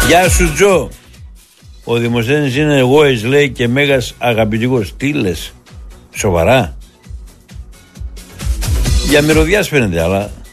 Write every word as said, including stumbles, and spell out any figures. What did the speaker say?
Γεια σου Τζο. Ο Δημοσθένης είναι εγώ, λέει, και μέγας αγαπητικός. Τι λες, σοβαρά? Για μυρωδιάς φαίνεται, αλλά